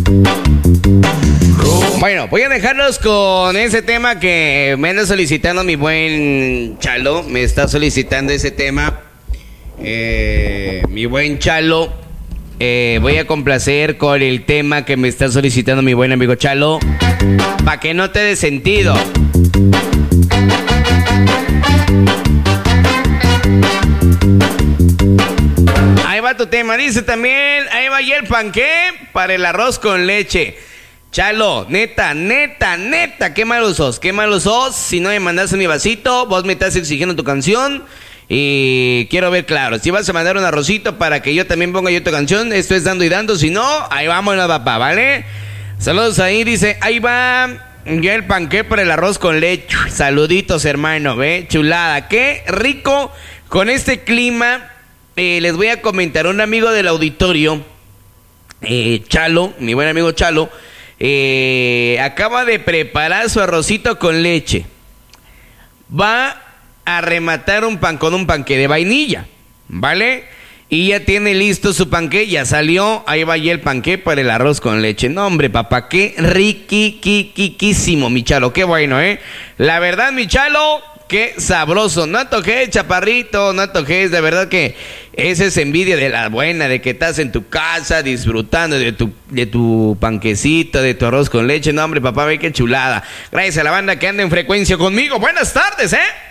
Bueno, voy a dejarlos con ese tema que me anda solicitando mi buen Chalo. Me está solicitando ese tema. Mi buen Chalo. Voy a complacer con el tema que me está solicitando mi buen amigo Chalo. Pa' que no te dé sentido. Ahí va tu tema. Dice también, ahí va ya el panqué para el arroz con leche. Chalo, neta, qué malo sos, si no me mandaste mi vasito, vos me estás exigiendo tu canción y quiero ver claro, si vas a mandar un arrocito para que yo también ponga yo tu canción, esto es dando y dando, si no, ahí vamos la papá, ¿vale? Saludos ahí, dice, ahí va ya el panqué para el arroz con leche, saluditos hermano, ve, chulada, qué rico con este clima, les voy a comentar, un amigo del auditorio, Chalo, mi buen amigo Chalo, acaba de preparar su arrocito con leche. Va a rematar un pan con un panqué de vainilla, ¿vale? Y ya tiene listo su panqué, ya salió. Ahí va ya el panqué para el arroz con leche. No, hombre, papá, qué riquísimo, mi Chalo. Qué bueno, ¿eh? La verdad, mi Chalo, qué sabroso. No antojé, chaparrito, no antojé. De verdad que esa es envidia de la buena, de que estás en tu casa disfrutando de tu panquecito, de tu arroz con leche. No, hombre, papá, ve qué chulada. Gracias a la banda que anda en frecuencia conmigo. Buenas tardes, ¿eh?